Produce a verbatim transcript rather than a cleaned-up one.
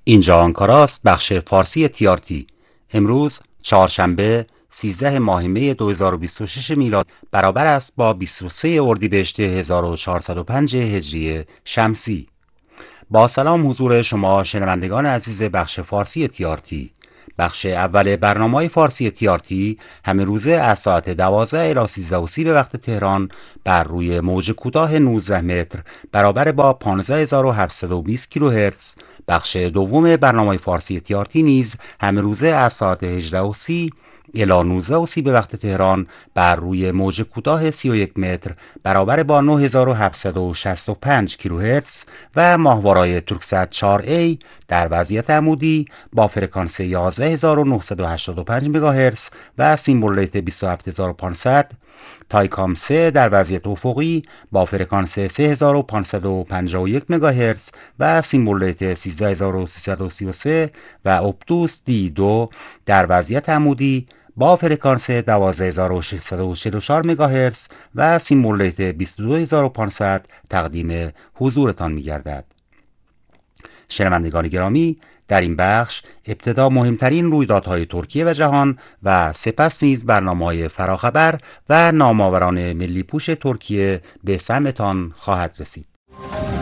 اینجا آنکاراست، بخش فارسی تیارتی. امروز چهارشنبه سیزده ماه می دو هزار و بیست و شش میلاد برابر است با بیست و سه اردیبهشت هزار و چهارصد و پنج هجری شمسی. با سلام حضور شما شنوندگان عزیز بخش فارسی تیارتی. بخش اول برنامه فارسی تیارتی همه روزه از ساعت دوازده الی سیزده و سی به وقت تهران بر روی موج کوتاه نوزده متر برابر با پانزده هزار و هفتصد و بیست کیلوهرتز. بخش دوم برنامه فارسی تیارتی نیز همه روزه از ساعت هجده و سی الی نوزده و سی به وقت تهران بر روی موج کوتاه سی و یک متر برابر با نه هزار و هفتصد و شصت و پنج کیلوهرتز و ماهواره‌های تورکسات چهار ای در وضعیت عمودی با فرکانس یازده هزار و نهصد و هشتاد و پنج مگاهرتز و سیمبل ریت بیست و هفت هزار و پانصد، تایکام سه در وضعیت افقی با فرکانس سه هزار و پانصد و پنجاه و یک مگاهرتز و سیمبل ریت سیزده هزار و سیصد و سی و سه و اپتوس دی دو در وضعیت عمودی با فرکانس دوازده هزار و ششصد و چهل و چهار مگاهرتز و سیمبل ریت بیست و دو هزار و پانصد تقدیم حضورتان می گردد. شنوندگان گرامی، در این بخش ابتدا مهمترین رویدادهای ترکیه و جهان و سپس نیز برنامه‌های فراخبر و نامآوران ملی پوش ترکیه به سمعتان خواهد رسید.